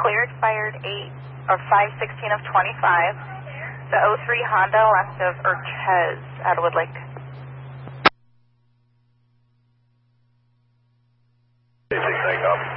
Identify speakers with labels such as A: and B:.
A: clear expired 5/16 of 25. The 03 Honda left of Urquez at Woodlake.
B: 6 takeoff.